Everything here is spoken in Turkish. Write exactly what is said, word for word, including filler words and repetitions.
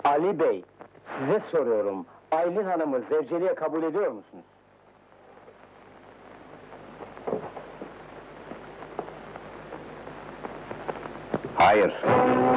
Ali Bey, size soruyorum. Aylin Hanım'ı zevceliğe kabul ediyor musunuz? Hayır.